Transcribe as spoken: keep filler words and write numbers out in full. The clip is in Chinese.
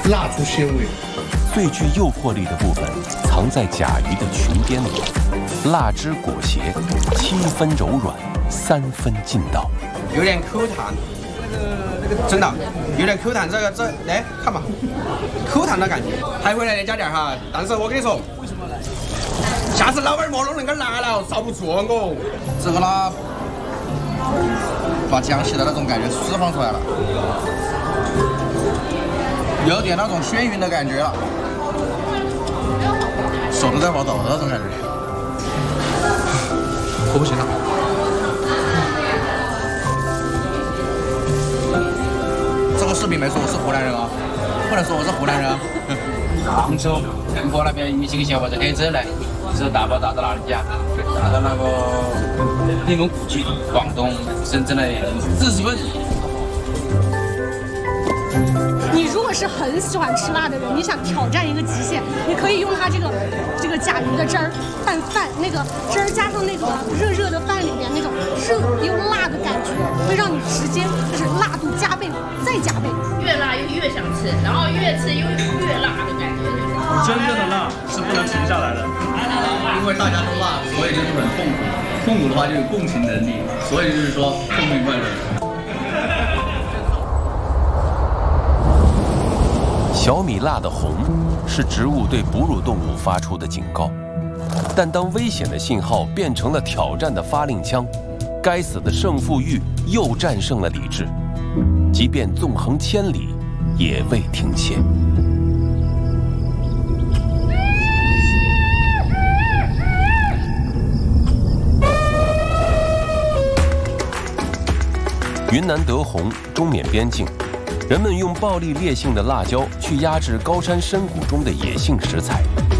辣出鲜味。 最具诱惑力的部分藏在甲鱼的裙边里，辣汁裹挟，七分柔软，三分劲道。 有点口弹，那个那个真的有点口弹，这个这来看吧，口弹的感觉。还回来再加点哈，但是我跟你说，为什么呢？下次老板莫弄那个辣了，遭不住我。这个辣把江西的那种感觉释放出来了。 有点那种眩晕的感觉了，手都在发抖的那种感觉，我不行了。这个视频没说我是湖南人啊，不能说我是湖南人啊。 杭州、宁波那边有几个小伙子可以这来，是大包打到哪里去啊？打到那个内蒙古去，广东、深圳那里四十分。 你如果是很喜欢吃辣的人，你想挑战一个极限，你可以用它这个这个甲鱼的汁儿拌饭，那个汁儿加上那个热热的饭里面那种热又辣的感觉，会让你直接就是辣度加倍再加倍， 越辣又越想吃，然后越吃又越辣的感觉。 真正的辣是不能停下来的， 因为大家都辣，所以就是很痛苦。痛苦的话就有共情能力，所以就是说痛并快乐。 小米辣的红是植物对哺乳动物发出的警告，但当危险的信号变成了挑战的发令枪，该死的胜负欲又战胜了理智，即便纵横千里，也未停歇。云南德宏中缅边境。 人们用暴力烈性的辣椒去压制高山深谷中的野性食材，